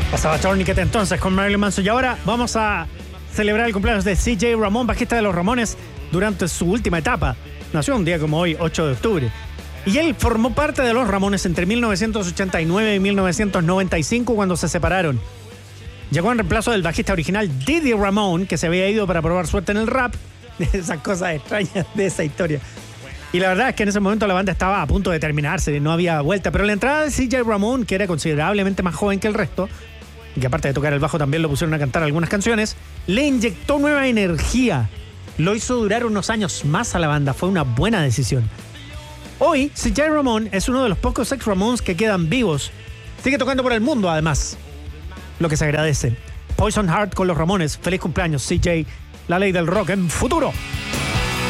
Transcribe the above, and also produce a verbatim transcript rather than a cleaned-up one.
Pasaba Tourniquet entonces con Marilyn Manson. Y ahora vamos a celebrar el cumpleaños de C J Ramón, bajista de los Ramones, durante su última etapa. Nació un día como hoy, ocho de octubre. Y él formó parte de los Ramones entre mil novecientos ochenta y nueve y mil novecientos noventa y cinco, cuando se separaron. Llegó en reemplazo del bajista original Didi Ramón, que se había ido para probar suerte en el rap. Esas cosas extrañas de esa historia. Y la verdad es que en ese momento la banda estaba a punto de terminarse, no había vuelta. Pero la entrada de C J Ramón, que era considerablemente más joven que el resto, y que aparte de tocar el bajo también lo pusieron a cantar algunas canciones, le inyectó nueva energía. Lo hizo durar unos años más a la banda. Fue una buena decisión. Hoy, C J Ramón es uno de los pocos ex Ramones que quedan vivos. Sigue tocando por el mundo, además, lo que se agradece. Poison Heart con los Ramones. Feliz cumpleaños, C J, la ley del rock en futuro.